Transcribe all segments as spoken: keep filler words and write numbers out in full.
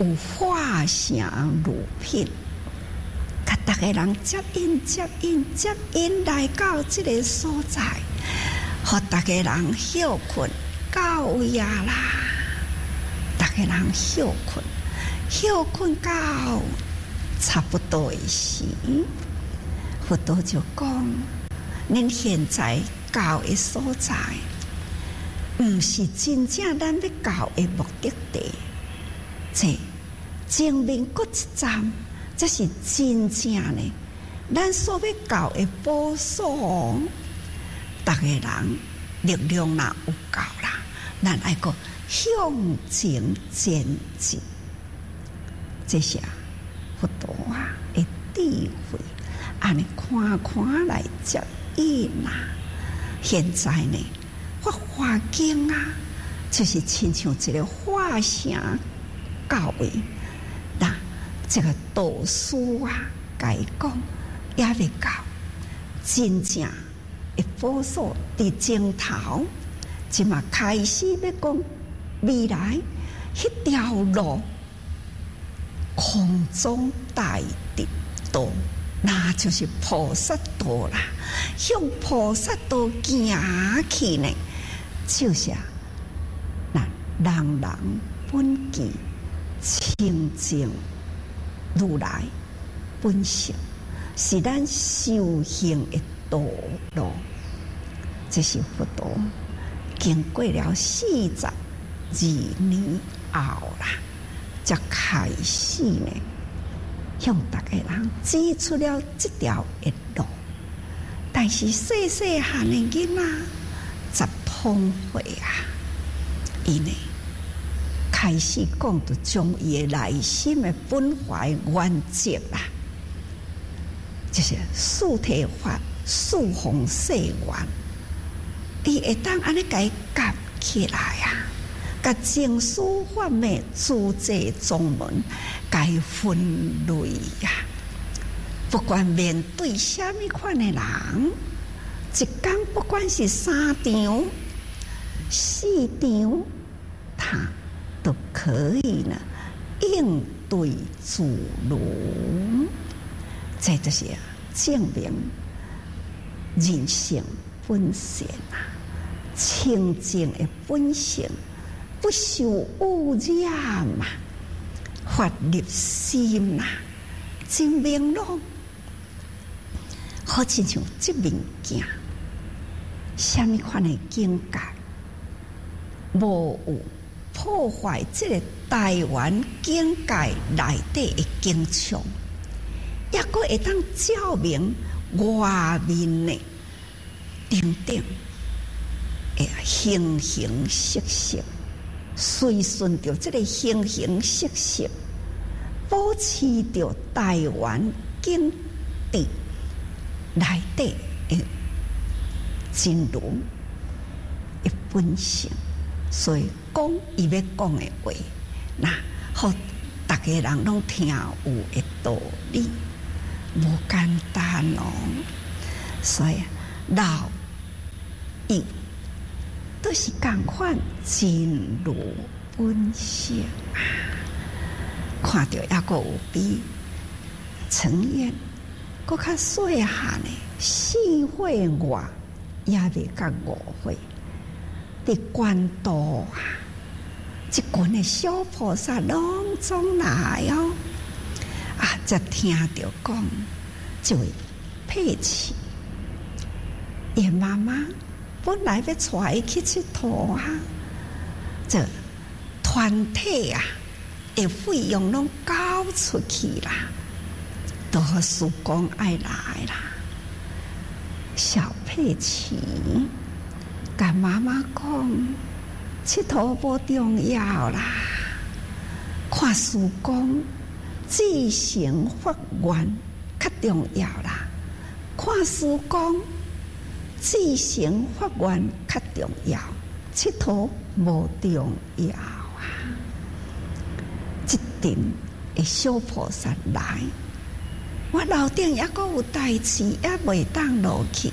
有化成如品，甲大家人接引、接引、接引来到这个所在，互大家人休困到夜啦。大家人休困，休困到差不多的时，佛陀就讲：恁现在到的所在，毋是真正咱要到的目的地。这前面各一站，这是真正的咱所要到的宝所。大家人力量若有够啦，咱爱个向前前进。这是佛陀啊的智慧，安尼看看来接引啊。现在呢，法华经啊，就是亲像一个化身教育，那这个导师啊，甲伊讲也未到，真正的宝所伫前头，即嘛开始要讲未来迄条路，空中大地道，那就是菩萨道啦。向菩萨道行去呢，就是那人人本具清净如来本性，是咱修行的道路。这是佛陀经过了四十二年后啦，才开始呢，向大家人指出了这条的路。但是细细汉的囡仔十通会啊，伊呢开始讲到将伊的内心的本怀原则啦，就是四体法、四弘誓愿，伊会当安尼甲伊夹起来啊，甲经书法的诸济宗门甲伊分类啊。不管面对什么款的人，一天不管是三场、四场，他都可以呢应对自如。这就是证明人性本善啊，清净的本性不受污染啊，法律心啊，真明朗。好亲像这物件，什么款的境界，无有破坏这个台湾境界内底的景象，也佫会当照明外面的等等诶形形色色，随顺着这个形形色色，保持着台湾境地内底的真如的本性。所以讲伊要讲的话，那好，大家人拢听有的道理，无简单哦。所以老义都是共款真如本性啊。看到也个有比陈燕佫较细汉的四岁外，也未到五岁。伫关渡啊，一群的小菩萨拢总来哦，啊，才听到讲，这位佩奇，伊妈妈本来要带伊去佚佗啊，这团体啊，的费用拢交出去啦，都和叔公爱来啦，小佩奇。甲妈妈讲，佚佗无重要啦，看师公自成法愿较重要啦，看师公自成法愿较重要，佚佗无重要啊。一阵的小菩萨来，我楼顶也阁有代志，也袂当落去。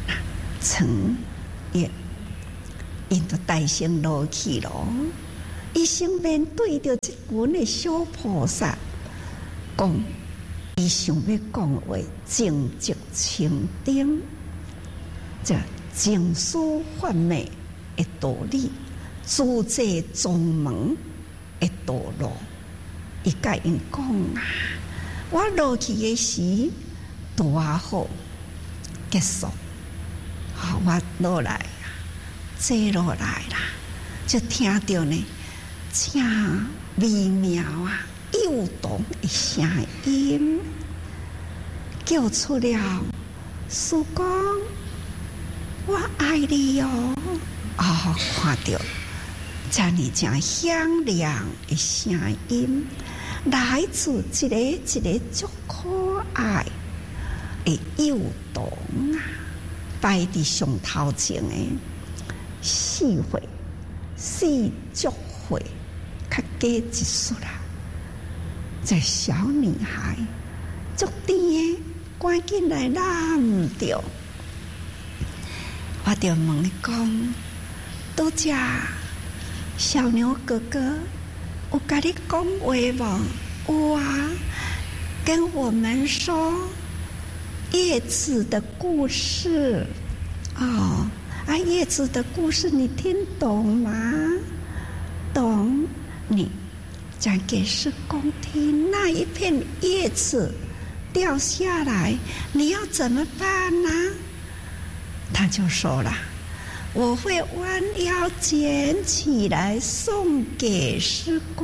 曾也因着大声落去咯， 伊先面对着一群的小菩萨，讲伊想要讲话，正直清定，这净思法昧的道理，自在宗门的道路。伊甲因讲啊，我落去的时多好结束，好我落来。坐落来啦，就听到呢，真微妙啊、幼童的声音，叫出了师公，我爱你哦！哦，看到这样正响亮的声音，来自一个一个足可爱的幼童啊，摆伫上头前的。四岁、四足岁，较加一岁啦。这小女孩足甜的，赶紧来拉唔着。我就问你讲，拄只小牛哥哥有甲你讲话无？有啊，跟我们说叶子的故事哦。啊，叶子的故事你听懂吗？懂。你讲给师公听，那一片叶子掉下来，你要怎么办呢？他就说了，我会弯腰捡起来送给师公。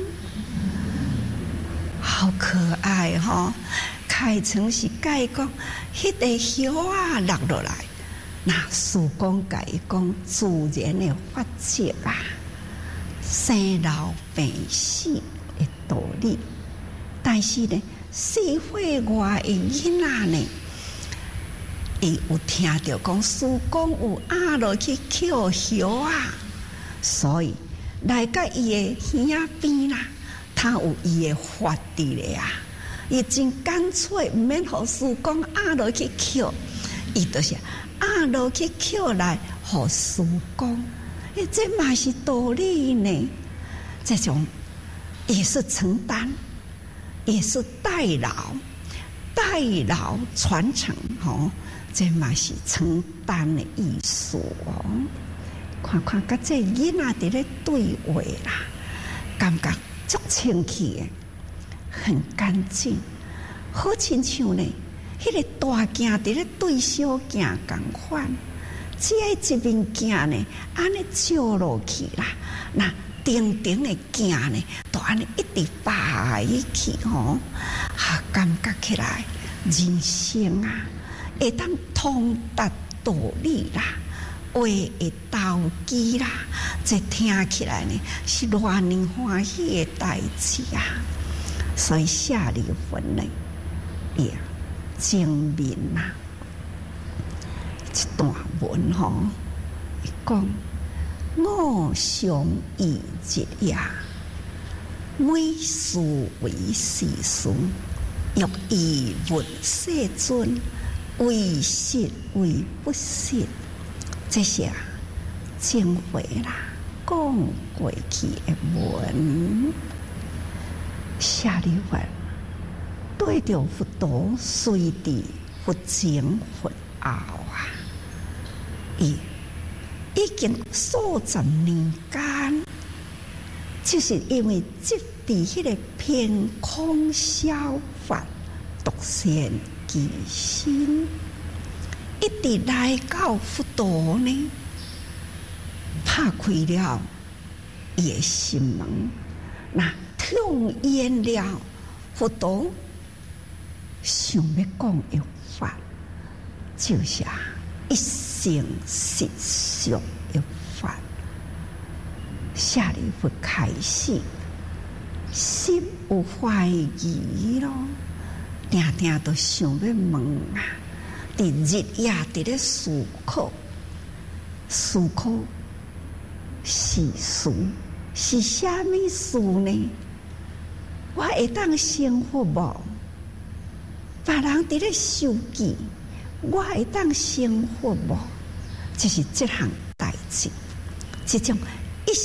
好可爱哈、哦！开成是盖讲，迄个叶啊落落来。那师公甲伊讲自然的法则啊，生老病死的道理。但是呢，社会外的囡仔呢，伊有听到讲师公有压落去捡叶啊，所以来到伊的耳边啦，他有伊的法伫咧啊，伊真干脆，唔免互师公压落去捡，伊就是。啊，落去捡来，互师公，诶，这嘛是道理呢。这种也是承担，也是代劳，代劳传承，吼、哦，这嘛是承担的意思哦。看看，甲这囡仔伫咧对话啦，感觉足清气的，很干净，好亲像呢。迄个大镜伫咧对小镜共款，只要一面镜呢，安尼照落去啦，那顶顶的镜呢，都安尼一直摆起吼，啊，感觉起来人生啊，会当通达道理啦，话会投机啦，这听起来呢是偌尼欢喜的代志啊，所以下离婚呢，也。正面呐、啊，一段文吼、哦，讲我常以日夜，每事为时事，欲以问世尊，为实为不实。这些啊，正话啦，讲过去的文，下里文。对着佛陀随地佛前佛后啊，伊已经数十年间，就是因为即伫迄个偏空消法独善其身，一直来到佛陀呢，拍开了伊的心门，那痛厌了佛陀。想要讲的法，就是啊，一生实相的法。下里佛开始，心有怀疑咯，定定都想要问啊，伫日夜伫咧思考，思考是事是虾米事呢？我会当生活无？别人伫咧受记，我会当生活无？就是这项代志，这种一生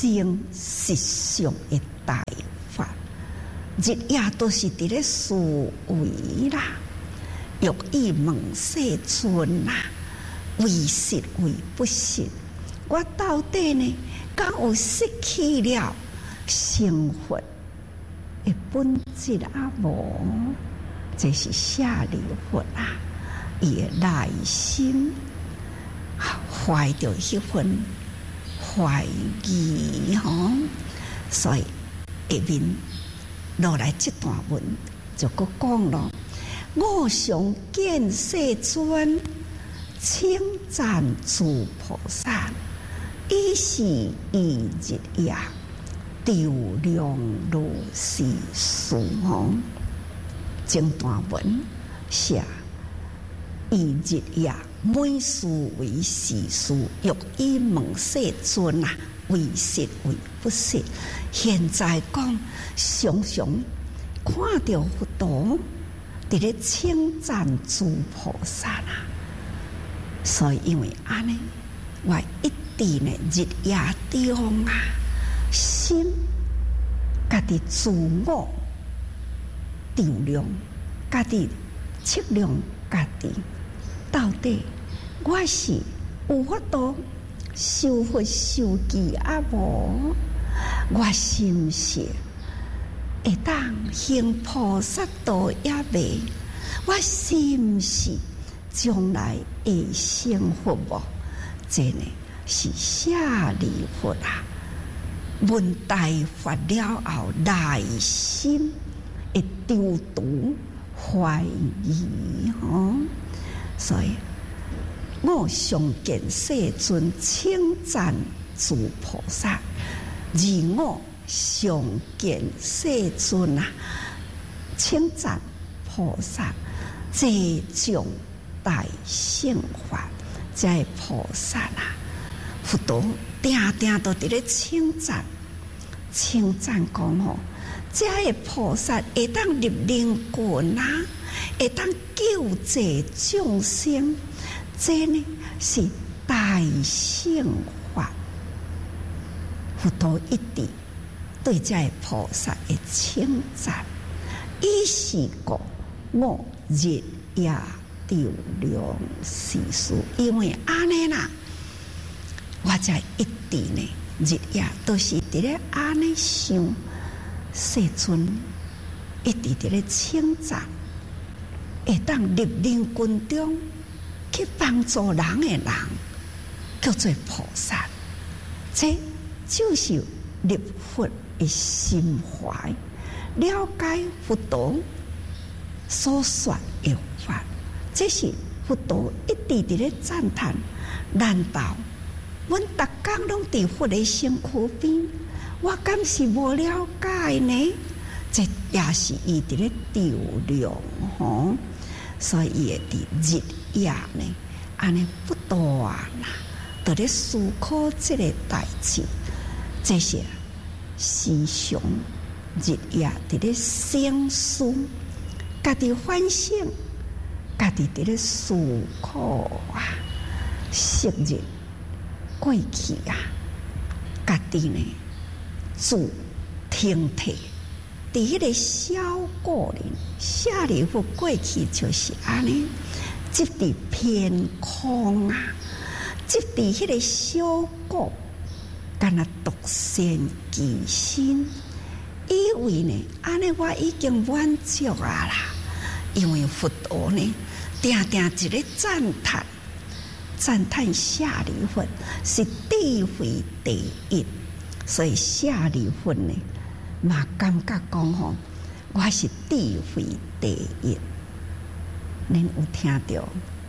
生实相的大法，日夜都是伫咧思维啦，欲以问世尊啦，为实为不实，我到底呢，敢有失去了生活的本质啊？无，这是舍利弗啊，伊的内心怀着迄份怀疑吼，所以下面落来这段文就搁讲咯。我常见世尊，称赞诸菩萨，以是以日夜调量如是事吼。整段文写以日夜每事为是事，欲以问世尊啊，为实为不实。现在讲常常看到佛陀伫咧称赞诸菩萨啦，所以因为安尼，我一定呢日夜中啊，心家己自我调量，家己测量家己，到底我是有法度修佛修记啊无？我是毋是会当行菩萨道也未？我是毋是将来会成佛无？这呢是舍利弗啊！闻大法了后，内心会丢毒怀疑吼，所以我常见世尊称赞诸菩萨，而我常见世尊啊，称赞菩萨，这种大乘法，这菩萨啊，佛陀定定都伫咧称赞，称赞讲吼，这个菩萨会当入灵魂啊，会当救济众生，这呢是大乘法。佛陀一直对这个菩萨的称赞，伊是讲我日夜调量是事，因为安尼啦，我才一直呢日夜都是伫咧安尼想，世尊一直伫咧称赞，会当入灵魂中去帮助人的人，叫做菩萨，这就是入佛的心怀，了解佛陀所说的法，这是佛陀一直伫咧赞叹。难道阮逐工拢伫佛的身躯边，我敢是无了解呢？这也是伊伫咧调量吼，所以伊会伫日夜呢，安尼不断啦，伫咧思考这个代志，这些时常日夜伫咧省思，家己反省，家己伫咧思考啊，昔日过去啊，家己呢自听体，伫迄个小个人舍利弗过去就是安尼，即伫偏空啊，即伫迄个小个，敢若独善其身，以为呢安尼我已经满足啊啦，因为佛陀呢定定一个赞叹。赞叹舍利弗是智慧第一，所以舍利弗呢嘛感觉讲吼，我是智慧第一。恁有听到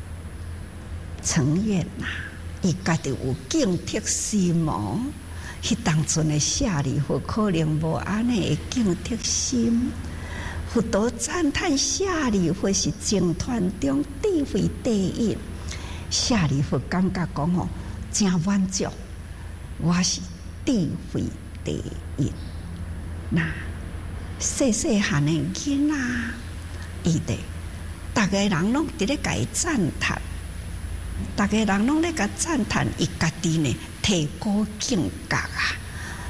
承认呐？伊家己有警惕心哦。迄当阵的舍利弗可能无安尼的警惕心。佛陀赞叹舍利弗是净团中智慧第一。舍利弗感觉讲吼，真满足，我是智慧第一。那细细汉的囡仔，伊哋，逐个人拢伫咧甲伊赞叹，逐个人拢咧甲赞叹，伊家己呢提高境界啊，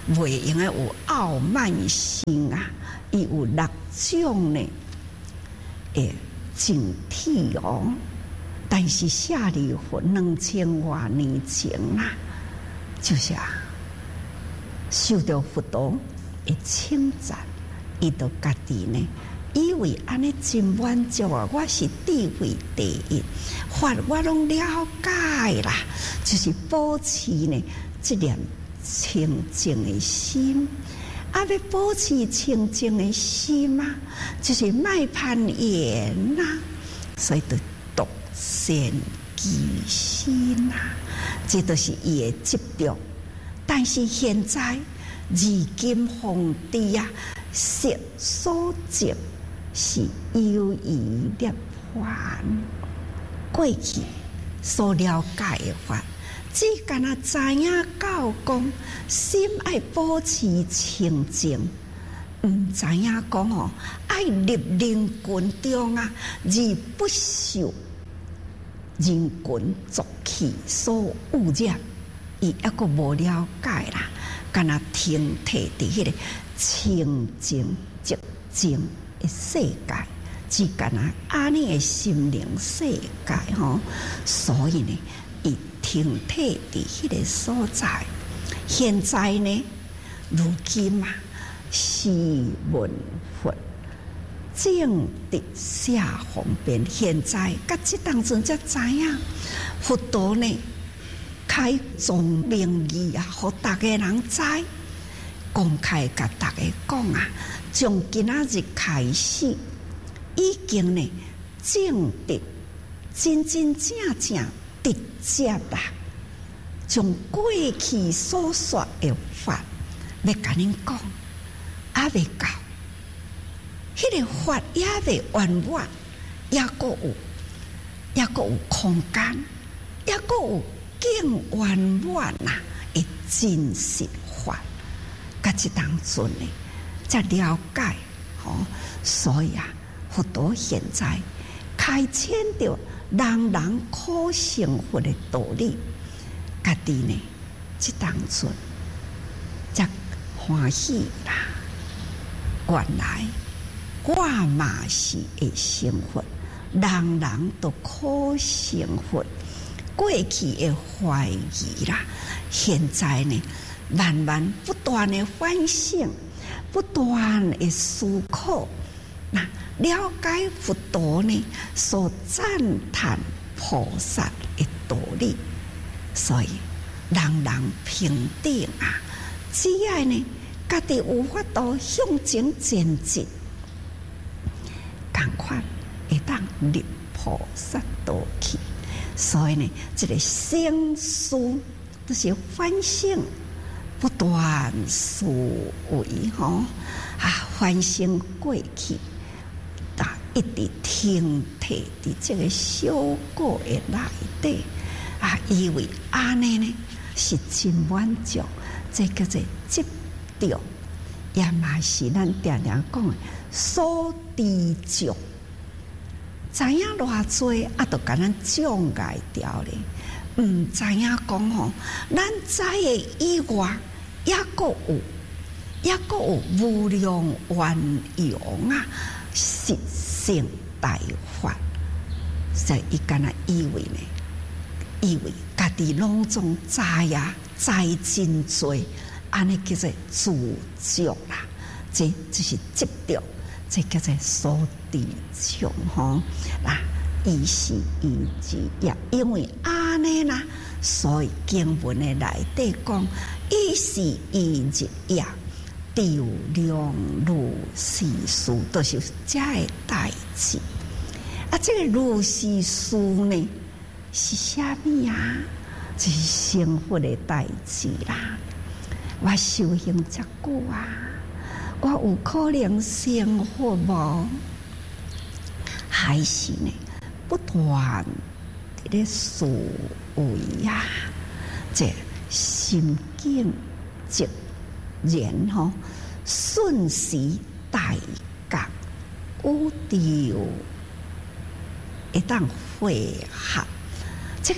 袂用诶有傲慢心啊，伊有六种呢诶警惕哦。但是舍利弗两千多年前啦，就是啊，受到佛陀诶称赞，伊就家己呢，以为安尼真满足啊！我是智慧第一，法我拢了解啦，就是保持呢这念清净的心。啊，要保持清净的心啊，就是莫攀缘呐，所以就独善其身呐，这都是伊的执着。但是现在，如今皇帝啊，色所执是优异涅槃，过去所了解的法。只敢若知影教讲，心爱保持清净，毋知影讲哦，爱入人群中啊，而不受人群浊气所污染。伊抑个无了解啦，敢若停摕伫迄个清净寂静的世界，只敢若安尼的心灵世界吼，所以呢，伊停摕伫迄个所在。现在呢，如今啊，时闻佛正直下方便，现在甲即当阵才知影，佛陀呢开宗明义啊，互逐个人知，公开甲逐个讲啊，从今仔日开始，已经呢正直真真正正直接啦，从过去所说的法，要甲恁讲，还未到，迄个法也未完满，也阁有，也阁有空间，也阁有更圆满啊的真实法，甲即当阵呢，才了解吼、哦。所以啊，佛陀现在开启着人人可成佛的道理，家己呢，即当阵才欢喜啦。原来我嘛是会成佛，人人都可成佛。过去的怀疑啦，现在呢，慢慢不断的反省，不断的思考，那了解佛陀呢所赞叹菩萨的道理，所以人人平等啊！只要呢，家己有法度向前前进，同款会当入菩萨道去。所以呢，这个省思都是反省，不断思维吼啊，反省过去，啊，一直停摕伫这个小果的内底啊，以为安尼呢是真满足，这叫做执着，也嘛是咱常常讲的所知足。知影偌济啊，都甲咱障碍掉咧。毋知影讲吼，咱知的以外，也阁有，也阁有无量圆融啊，实性大法。所以伊敢若以为呢，以为家己拢总知呀，知真多，安尼叫做自足啦。这这是执着。这叫做所知足吼，嗱，伊是伊之也，因为安尼啦，所以经文的内底讲，伊是伊之也，调量如是事，都是这个代志。啊，这个如是事呢，是啥物啊？就是成佛的代志啦。我修行遮久啊。我有可能成佛无？还是呢？不断伫咧思维呀，这心境直然吼，顺时大觉有调会当会合。这个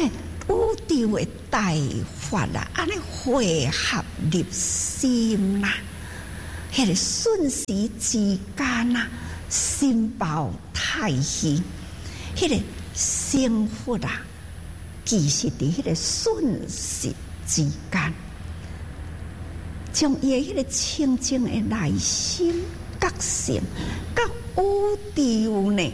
宇宙的大法啦，安尼汇合入心啦，迄个瞬时之间啊，心包太虚，迄个幸福啊，其实伫迄个瞬时之间，将伊迄个清净的内心觉醒，甲宇宙呢，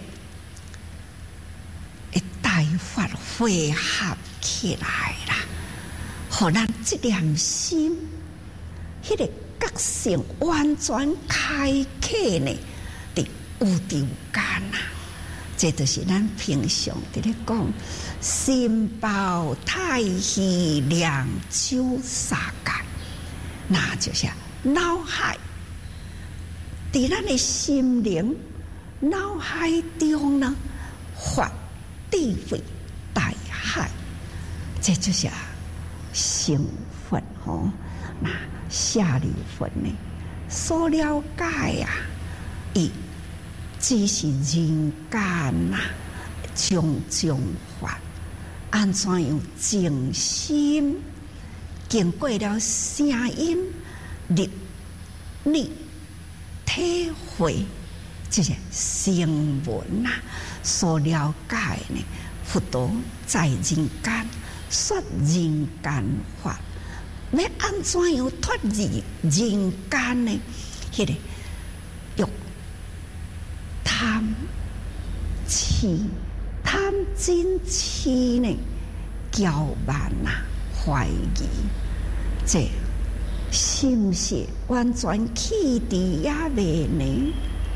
会大法汇合起来啦，互咱这念心，迄、那个觉醒完全开启呢，伫宇宙间啊！这就是咱平常伫咧讲，心包太虚，两手沙界，那就是脑海。伫咱的心灵脑海中呢，发智慧大海，这就是成佛吼。那下流佛呢，所了解啊，伊只是人间呐，种种法，安怎样静心，经过了声音、力、力。体会这些声闻呐，所了解呢，佛陀在人间说人间法，要安怎样脱离人间呢？迄、那个欲贪、痴、贪嗔痴呢，骄慢呐，怀疑这。是不是完全弃之也未呢？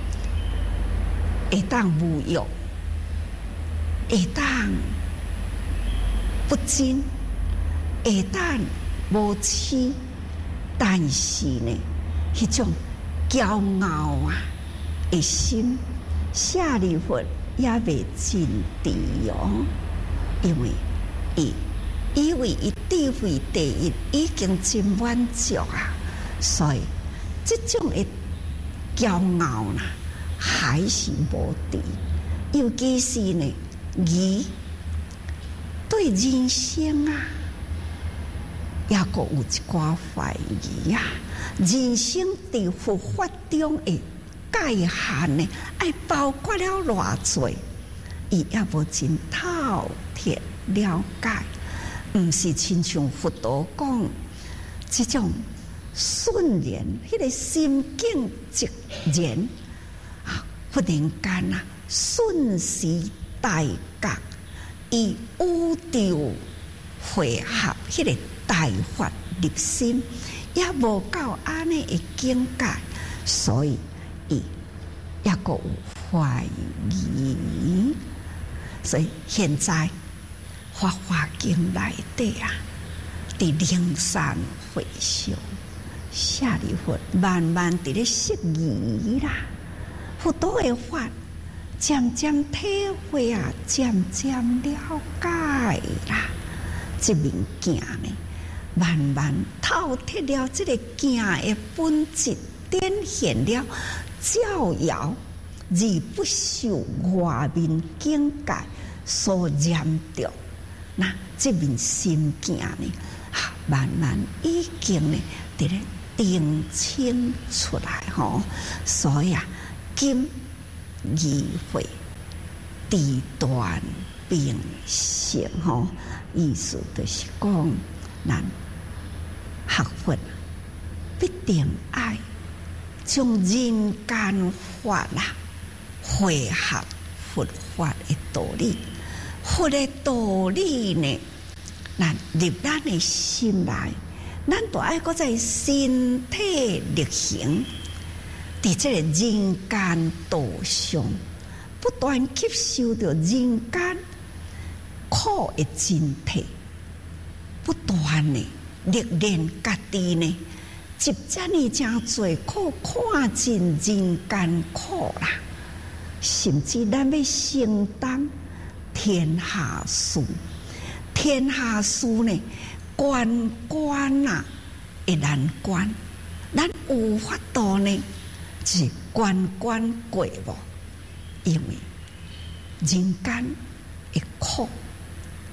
会当无欲，会当不矜，会当无痴，但是呢，迄种骄傲啊的心，舍利弗也未尽地哦，因为伊。因为伊智慧第一已经真满足啊，所以这种的骄傲呐，还是无敌。尤其是呢，伊对人生啊，也阁有一寡怀疑啊。人生伫佛法中的界限呢，爱包括了偌济，伊也无真透彻了解。毋是亲像佛陀讲，这种瞬然，迄、那个心境即然啊，忽然间啊，瞬时大觉，以宇宙汇合，迄、那个大法入心，也无到安尼的境界，所以伊也阁有怀疑，所以现在。《法华经》内底啊，伫灵山会上，舍利弗慢慢伫咧释疑啦，佛陀的法渐渐体会啊，渐渐了解啦，这物件呢，慢慢透彻了这个件的本质，展现了照耀而不受外面境界所染着。那这面心境呢，啊，慢慢已经呢，伫咧定清出来吼。所以啊，今议会地断并行吼，意思就是讲，咱学佛必定爱将人间法啦汇合佛法的道理。佛的道理呢，咱入咱的心内，咱都爱搁在身体力行，伫这个人间道上，不断吸收着人间苦的真谛，不断呢历练家己呢，接遮呢真多苦，看尽人间苦啦，甚至咱要承担。天下事，天下事呢，关关啊，会难关。咱有法度呢，是关关过无，因为人间的苦，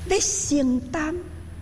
要承担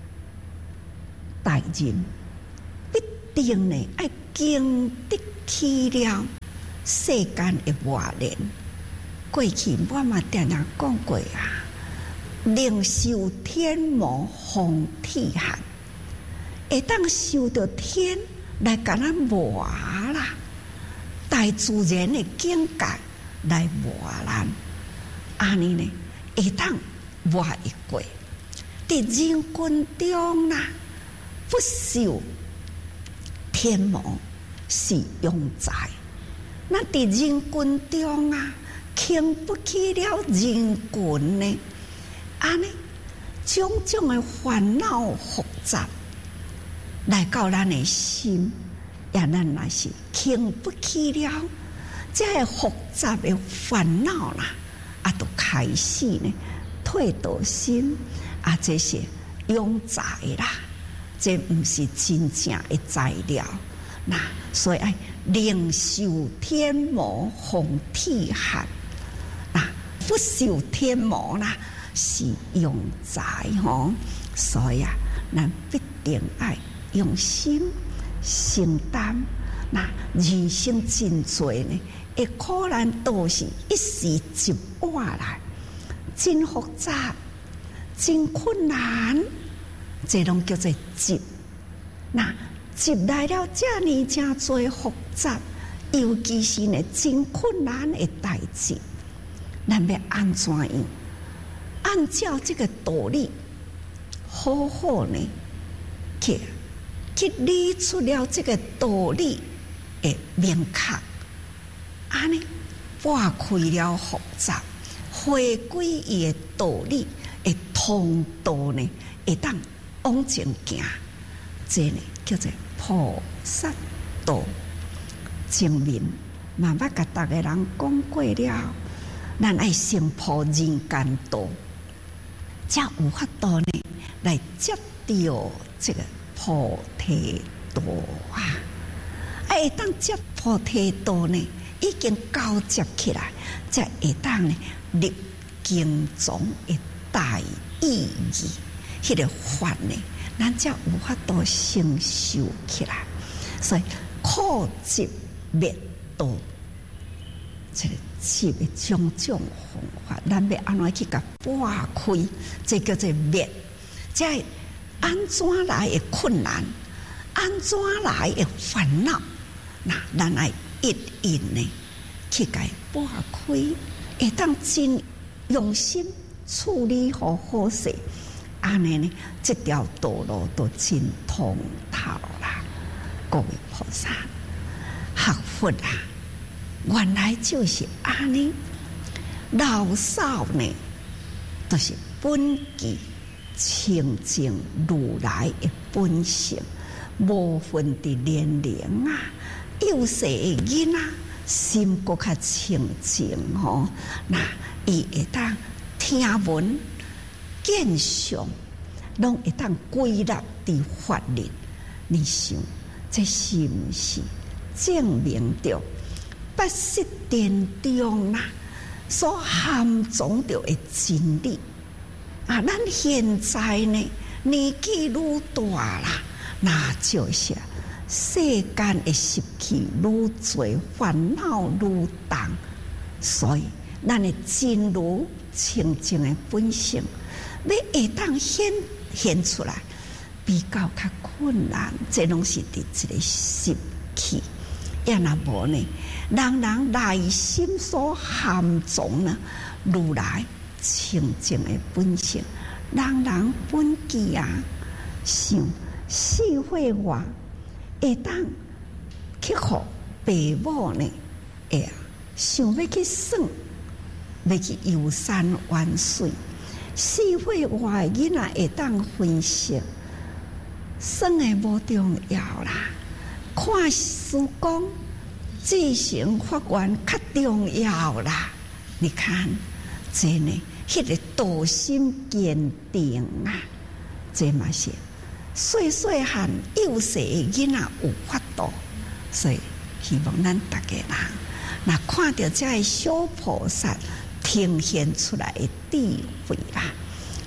大任，必定呢要经得起了世间的磨练。过去我嘛常常讲过啊，宁受天磨风体寒，会当受到天来甲咱磨啦，大自然的境界来磨咱，安尼呢会当磨会过。伫人群中啦，不受天磨是庸才。那伫人群中啊，经不起了人群呢，安尼种种的烦恼复杂来到咱的心，也咱若是经不起了这个复杂的烦恼啦，啊，就开始呢退道心啊，这些庸才啦，这不是真正的材料。那所以爱宁受天磨风体寒，那不受天磨啦是庸才吼。所以啊，咱必定爱用心承担。那人生真多呢，会苦难都是一时接过来，真复杂，真困难，这拢叫做接。那接来了这呢真多复杂，尤其是呢真困难的代志，咱要安怎样？按照这个道理，好好呢去去理出了这个道理的明确，安尼拨开了复杂，回归伊的道理的通道呢，会当往前行，这呢叫做菩萨道。前面慢慢甲大家人讲过了，咱爱先破人间道，才有法度呢来接到这个菩提道啊！会当接菩提道呢，已经交接起来，才会当呢入经中的大意义，迄、那个法呢，咱才有法度承受起来。所以苦集灭道，这个集的种种方法，咱要安怎去甲拨开？这叫做灭。这安怎来的困难？安怎来的烦恼？那咱爱一一呢去甲拨开，会当真用心处理好好势，安尼呢，这条道路都真通透啦。各位菩萨，学佛啊，原来就是安尼。老少呢，都、就是本具清净如来的本性，无分的年龄啊，幼细的囡仔心搁较清净吼，那伊会当听闻见相，拢会当归纳伫法律。你想，这是毋是证明着八识殿中啦所含藏着的真理？啊，咱现在呢年纪愈大啦，那就是世间的习气愈多，烦恼愈重，所以咱的真如清净的本性，要会当显现出来，比较较困难。这拢是伫一个习气，要若无呢，人人内心所含藏呢，如来清净的本性，人人本具啊，想四会话会当去互爸母呢，会啊想要去耍，要去游山玩水，四会话囡仔会当分析，耍的无重要啦，看书讲自成法源较重要啦。你看，这呢，迄、那个道心坚定啊，这嘛是细细汉幼细的囡仔有法度，所以希望咱大家人，那看到这小菩萨呈现出来的智慧啦，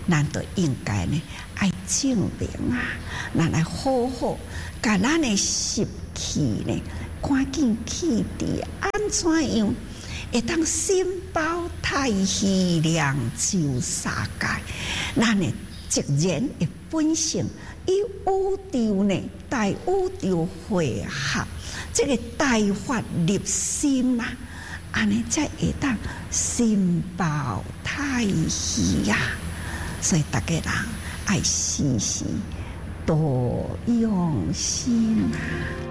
咱都应该呢爱证明啊，咱来好好甲咱的习气呢，赶紧去除，安怎样会当心包太虚量就三界，咱的直言的本性，以宇宙呢大宇宙汇合，这个大法入心啊，安尼才会当心包太虚啊。所以大家人爱时时多用心啊。